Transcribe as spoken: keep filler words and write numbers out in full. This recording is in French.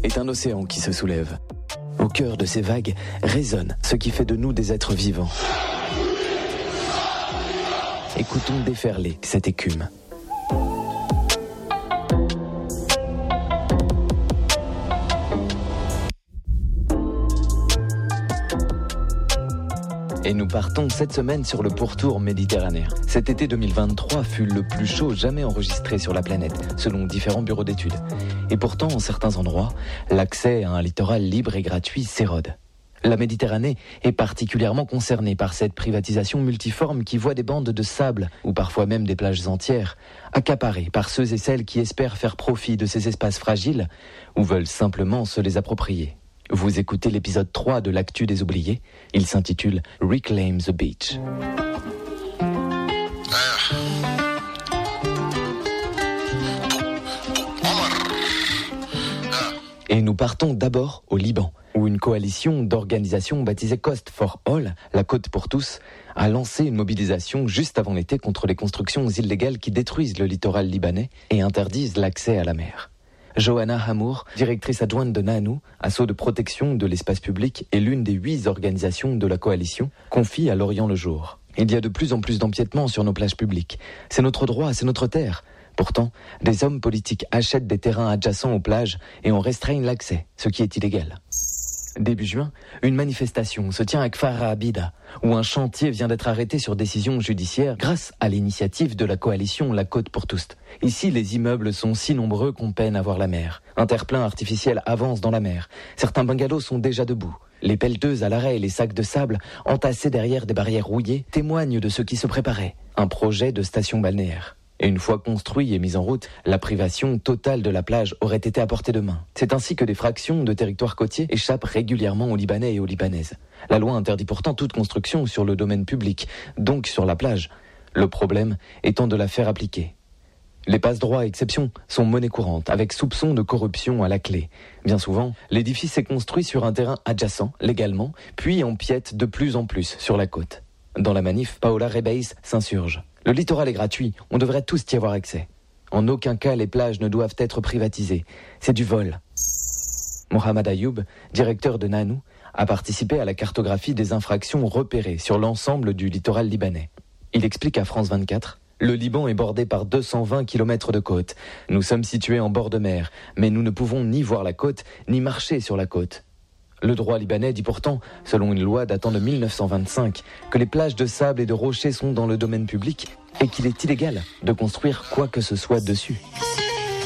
est un océan qui se soulève. Au cœur de ces vagues résonne ce qui fait de nous des êtres vivants. Écoutons déferler cette écume. Et nous partons cette semaine sur le pourtour méditerranéen. Cet été deux mille vingt-trois fut le plus chaud jamais enregistré sur la planète, selon différents bureaux d'études. Et pourtant, en certains endroits, l'accès à un littoral libre et gratuit s'érode. La Méditerranée est particulièrement concernée par cette privatisation multiforme qui voit des bandes de sable, ou parfois même des plages entières, accaparées par ceux et celles qui espèrent faire profit de ces espaces fragiles ou veulent simplement se les approprier. Vous écoutez l'épisode trois de l'Actu des oubliés. Il s'intitule « Reclaim the Beach ». Et nous partons d'abord au Liban, où une coalition d'organisations baptisée Coast for All, la côte pour tous, a lancé une mobilisation juste avant l'été contre les constructions illégales qui détruisent le littoral libanais et interdisent l'accès à la mer. Johanna Hamour, directrice adjointe de Nahnou, assaut de protection de l'espace public et l'une des huit organisations de la coalition, confie à L'Orient le Jour. Il y a de plus en plus d'empiètements sur nos plages publiques. C'est notre droit, c'est notre terre. Pourtant, des hommes politiques achètent des terrains adjacents aux plages et en restreignent l'accès, ce qui est illégal. Début juin, une manifestation se tient à Kfar Abida, où un chantier vient d'être arrêté sur décision judiciaire grâce à l'initiative de la coalition La Côte pour tous. Ici, les immeubles sont si nombreux qu'on peine à voir la mer. Un terre-plein artificiel avance dans la mer. Certains bungalows sont déjà debout. Les pelleteuses à l'arrêt et les sacs de sable, entassés derrière des barrières rouillées, témoignent de ce qui se préparait. Un projet de station balnéaire. Et une fois construit et mis en route, la privation totale de la plage aurait été à portée de main. C'est ainsi que des fractions de territoires côtiers échappent régulièrement aux Libanais et aux Libanaises. La loi interdit pourtant toute construction sur le domaine public, donc sur la plage. Le problème étant de la faire appliquer. Les passe-droits exceptions sont monnaie courante, avec soupçon de corruption à la clé. Bien souvent, l'édifice est construit sur un terrain adjacent, légalement, puis empiète de plus en plus sur la côte. Dans la manif, Paola Rebeis s'insurge. Le littoral est gratuit, on devrait tous y avoir accès. En aucun cas, les plages ne doivent être privatisées. C'est du vol. Mohamed Ayoub, directeur de Nahnou, a participé à la cartographie des infractions repérées sur l'ensemble du littoral libanais. Il explique à France vingt-quatre « Le Liban est bordé par deux cent vingt kilomètres de côte. Nous sommes situés en bord de mer, mais nous ne pouvons ni voir la côte, ni marcher sur la côte. Le droit libanais dit pourtant, selon une loi datant de mille neuf cent vingt-cinq, que les plages de sable et de rochers sont dans le domaine public et qu'il est illégal de construire quoi que ce soit dessus. »